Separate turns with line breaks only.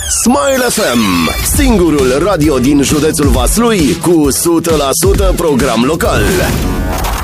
Smile FM, singurul radio din județul Vaslui cu 100% program local.